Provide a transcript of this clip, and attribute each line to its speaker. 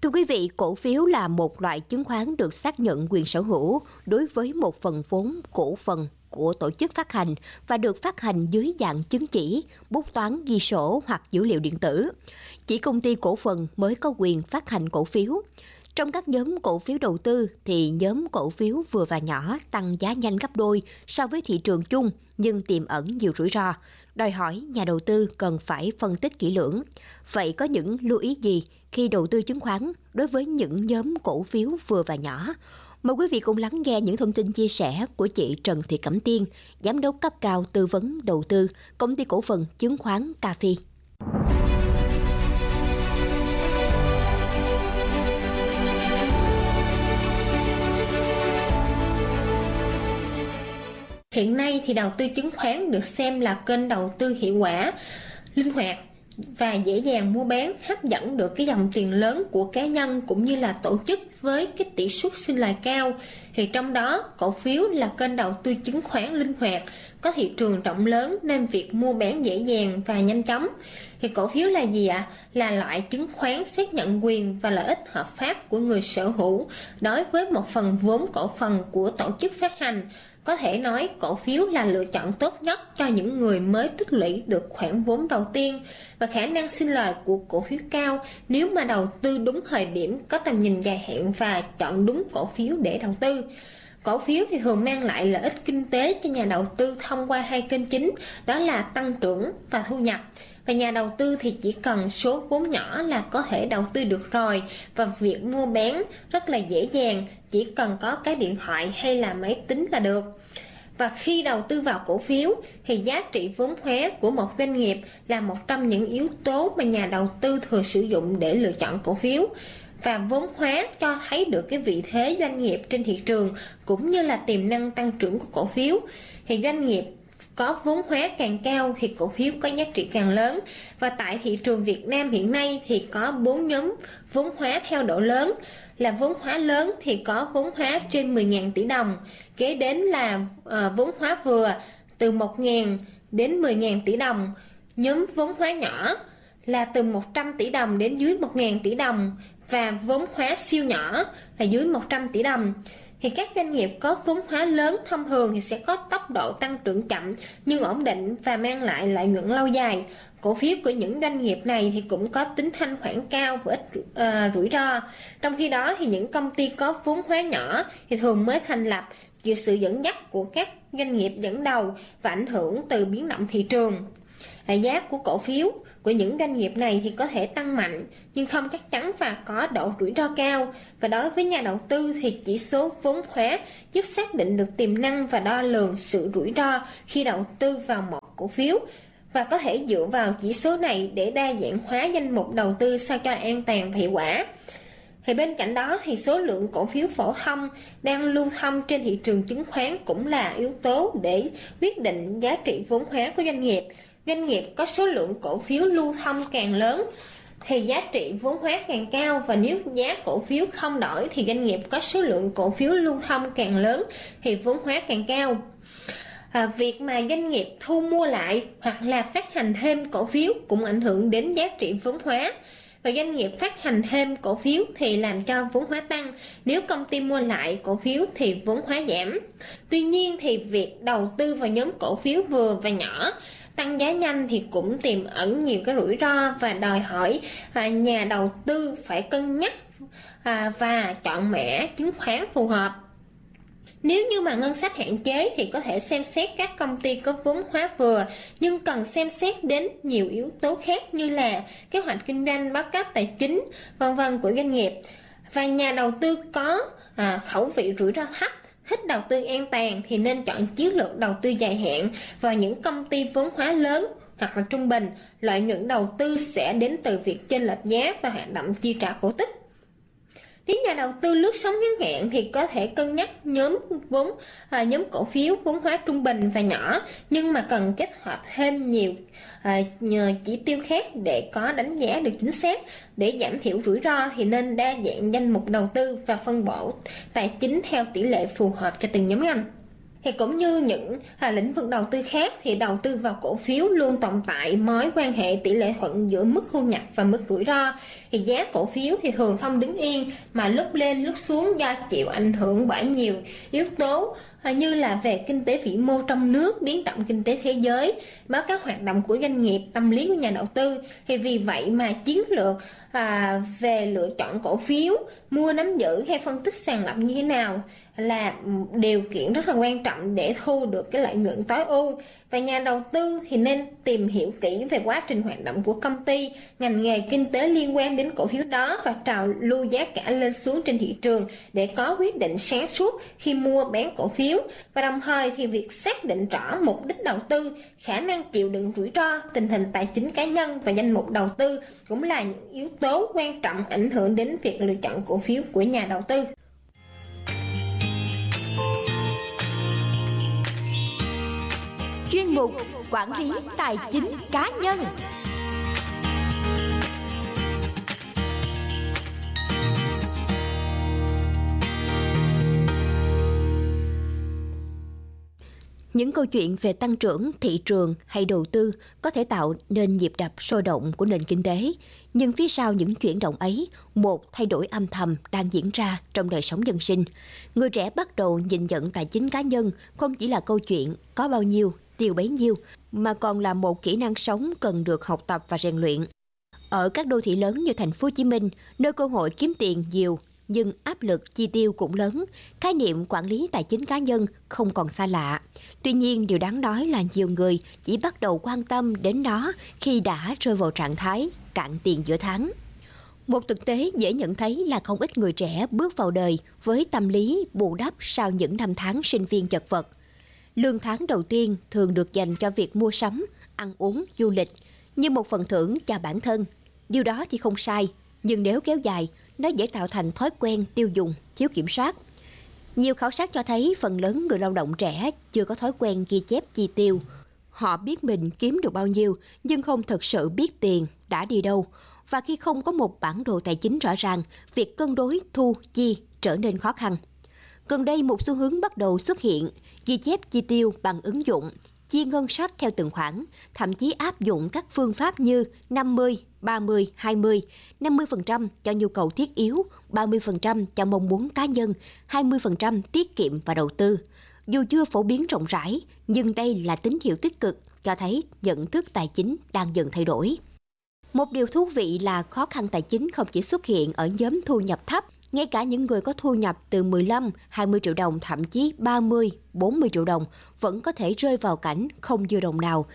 Speaker 1: Thưa quý vị, cổ phiếu là một loại chứng khoán được xác nhận quyền sở hữu đối với một phần vốn cổ phần của tổ chức phát hành và được phát hành dưới dạng chứng chỉ, bút toán ghi sổ hoặc dữ liệu điện tử. Chỉ công ty cổ phần mới có quyền phát hành cổ phiếu. Trong các nhóm cổ phiếu đầu tư thì nhóm cổ phiếu vừa và nhỏ tăng giá nhanh gấp đôi so với thị trường chung nhưng tiềm ẩn nhiều rủi ro, đòi hỏi nhà đầu tư cần phải phân tích kỹ lưỡng. Vậy có những lưu ý gì khi đầu tư chứng khoán đối với những nhóm cổ phiếu vừa và nhỏ? Mời quý vị cùng lắng nghe những thông tin chia sẻ của chị Trần Thị Cẩm Tiên, Giám đốc cấp cao tư vấn đầu tư, Công ty cổ phần chứng khoán CAFI.
Speaker 2: Hiện nay thì đầu tư chứng khoán được xem là kênh đầu tư hiệu quả, linh hoạt và dễ dàng mua bán, hấp dẫn được cái dòng tiền lớn của cá nhân cũng như là tổ chức với cái tỷ suất sinh lời cao. Thì trong đó cổ phiếu là kênh đầu tư chứng khoán linh hoạt, có thị trường rộng lớn nên việc mua bán dễ dàng và nhanh chóng. Thì cổ phiếu là gì ạ? Là loại chứng khoán xác nhận quyền và lợi ích hợp pháp của người sở hữu đối với một phần vốn cổ phần của tổ chức phát hành. Có thể nói cổ phiếu là lựa chọn tốt nhất cho những người mới tích lũy được khoản vốn đầu tiên và khả năng sinh lời của cổ phiếu cao nếu mà đầu tư đúng thời điểm, có tầm nhìn dài hạn và chọn đúng cổ phiếu để đầu tư. Cổ phiếu thì thường mang lại lợi ích kinh tế cho nhà đầu tư thông qua hai kênh chính, đó là tăng trưởng và thu nhập. Và nhà đầu tư thì chỉ cần số vốn nhỏ là có thể đầu tư được rồi, và việc mua bán rất là dễ dàng, chỉ cần có cái điện thoại hay là máy tính là được. Và khi đầu tư vào cổ phiếu thì giá trị vốn hóa của một doanh nghiệp là một trong những yếu tố mà nhà đầu tư thường sử dụng để lựa chọn cổ phiếu. Và vốn hóa cho thấy được cái vị thế doanh nghiệp trên thị trường cũng như là tiềm năng tăng trưởng của cổ phiếu. Thì doanh nghiệp có vốn hóa càng cao thì cổ phiếu có giá trị càng lớn. Và tại thị trường Việt Nam hiện nay thì có 4 nhóm vốn hóa theo độ lớn. Là vốn hóa lớn thì có vốn hóa trên 10.000 tỷ đồng. Kế đến là vốn hóa vừa từ 1.000 đến 10.000 tỷ đồng. Nhóm vốn hóa nhỏ là từ 100 tỷ đồng đến dưới 1.000 tỷ đồng. Và vốn hóa siêu nhỏ là dưới 100 tỷ đồng. Thì các doanh nghiệp có vốn hóa lớn thông thường thì sẽ có tốc độ tăng trưởng chậm nhưng ổn định và mang lại lợi nhuận lâu dài. Cổ phiếu của những doanh nghiệp này thì cũng có tính thanh khoản cao và ít rủi ro. Trong khi đó thì những công ty có vốn hóa nhỏ thì thường mới thành lập, chịu sự dẫn dắt của các doanh nghiệp dẫn đầu và ảnh hưởng từ biến động thị trường. Giá của cổ phiếu của những doanh nghiệp này thì có thể tăng mạnh nhưng không chắc chắn và có độ rủi ro cao. Và đối với nhà đầu tư thì chỉ số vốn hóa giúp xác định được tiềm năng và đo lường sự rủi ro khi đầu tư vào một cổ phiếu, và có thể dựa vào chỉ số này để đa dạng hóa danh mục đầu tư sao cho an toàn và hiệu quả. Thì bên cạnh đó thì số lượng cổ phiếu phổ thông đang lưu thông trên thị trường chứng khoán cũng là yếu tố để quyết định giá trị vốn hóa của doanh nghiệp. Doanh nghiệp có số lượng cổ phiếu lưu thông càng lớn thì giá trị vốn hóa càng cao, và nếu giá cổ phiếu không đổi thì doanh nghiệp có số lượng cổ phiếu lưu thông càng lớn thì vốn hóa càng cao. Việc mà doanh nghiệp thu mua lại hoặc là phát hành thêm cổ phiếu cũng ảnh hưởng đến giá trị vốn hóa. Và doanh nghiệp phát hành thêm cổ phiếu thì làm cho vốn hóa tăng, nếu công ty mua lại cổ phiếu thì vốn hóa giảm. Tuy nhiên thì việc đầu tư vào nhóm cổ phiếu vừa và nhỏ tăng giá nhanh thì cũng tiềm ẩn nhiều cái rủi ro và đòi hỏi nhà đầu tư phải cân nhắc và chọn mã chứng khoán phù hợp. Nếu như mà ngân sách hạn chế thì có thể xem xét các công ty có vốn hóa vừa, nhưng cần xem xét đến nhiều yếu tố khác như là kế hoạch kinh doanh, báo cáo tài chính, v.v. của doanh nghiệp. Và nhà đầu tư có khẩu vị rủi ro thấp, thích đầu tư an toàn thì nên chọn chiến lược đầu tư dài hạn vào những công ty vốn hóa lớn hoặc là trung bình. Lợi nhuận đầu tư sẽ đến từ việc chênh lệch giá và hoạt động chi trả cổ tức. Nếu nhà đầu tư lướt sóng ngắn hạn thì có thể cân nhắc nhóm cổ phiếu vốn hóa trung bình và nhỏ, nhưng mà cần kết hợp thêm nhiều chỉ tiêu khác để có đánh giá được chính xác. Để giảm thiểu rủi ro thì nên đa dạng danh mục đầu tư và phân bổ tài chính theo tỷ lệ phù hợp cho từng nhóm ngành. Thì cũng như những lĩnh vực đầu tư khác thì đầu tư vào cổ phiếu luôn tồn tại mối quan hệ tỷ lệ thuận giữa mức thu nhập và mức rủi ro. Thì giá cổ phiếu thì thường không đứng yên mà lúc lên lúc xuống do chịu ảnh hưởng bởi nhiều yếu tố như là về kinh tế vĩ mô trong nước, biến động kinh tế thế giới, báo cáo hoạt động của doanh nghiệp, tâm lý của nhà đầu tư. Thì vì vậy mà chiến lược về lựa chọn cổ phiếu, mua nắm giữ hay phân tích sàng lọc như thế nào là điều kiện rất là quan trọng để thu được cái lợi nhuận tối ưu. Và nhà đầu tư thì nên tìm hiểu kỹ về quá trình hoạt động của công ty, ngành nghề kinh tế liên quan đến cổ phiếu đó và trào lưu giá cả lên xuống trên thị trường để có quyết định sáng suốt khi mua bán cổ phiếu. Và đồng thời thì việc xác định rõ mục đích đầu tư, khả năng chịu đựng rủi ro, tình hình tài chính cá nhân và danh mục đầu tư cũng là những yếu tố quan trọng ảnh hưởng đến việc lựa chọn cổ phiếu của nhà đầu tư.
Speaker 1: Chuyên mục Quản lý tài chính cá nhân. Những câu chuyện về tăng trưởng, thị trường hay đầu tư có thể tạo nên nhịp đập sôi động của nền kinh tế. Nhưng phía sau những chuyển động ấy, một thay đổi âm thầm đang diễn ra trong đời sống dân sinh. Người trẻ bắt đầu nhìn nhận tài chính cá nhân không chỉ là câu chuyện có bao nhiêu, tiêu bấy nhiêu, mà còn là một kỹ năng sống cần được học tập và rèn luyện. Ở các đô thị lớn như thành phố Hồ Chí Minh, nơi cơ hội kiếm tiền nhiều nhưng áp lực chi tiêu cũng lớn, khái niệm quản lý tài chính cá nhân không còn xa lạ. Tuy nhiên, điều đáng nói là nhiều người chỉ bắt đầu quan tâm đến nó khi đã rơi vào trạng thái cạn tiền giữa tháng. Một thực tế dễ nhận thấy là không ít người trẻ bước vào đời với tâm lý bù đắp sau những năm tháng sinh viên chật vật. Lương tháng đầu tiên thường được dành cho việc mua sắm, ăn uống, du lịch, như một phần thưởng cho bản thân. Điều đó thì không sai, nhưng nếu kéo dài, nó dễ tạo thành thói quen tiêu dùng, thiếu kiểm soát. Nhiều khảo sát cho thấy phần lớn người lao động trẻ chưa có thói quen ghi chép chi tiêu. Họ biết mình kiếm được bao nhiêu, nhưng không thực sự biết tiền đã đi đâu. Và khi không có một bản đồ tài chính rõ ràng, việc cân đối thu chi trở nên khó khăn. Gần đây, một xu hướng bắt đầu xuất hiện, ghi chép chi tiêu bằng ứng dụng, chia ngân sách theo từng khoản, thậm chí áp dụng các phương pháp như 50, 30, 20, 50% cho nhu cầu thiết yếu, 30% cho mong muốn cá nhân, 20% tiết kiệm và đầu tư. Dù chưa phổ biến rộng rãi, nhưng đây là tín hiệu tích cực cho thấy nhận thức tài chính đang dần thay đổi. Một điều thú vị là khó khăn tài chính không chỉ xuất hiện ở nhóm thu nhập thấp, ngay cả những người có thu nhập từ 15, 20 triệu đồng, thậm chí 30, 40 triệu đồng vẫn có thể rơi vào cảnh không dư đồng nào